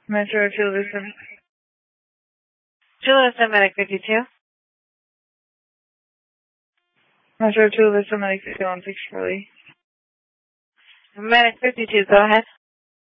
Metro to listen. Chula Vista Medic 52. Metro to listen, Medic 51, 6 Shirley. Medic 52, go ahead.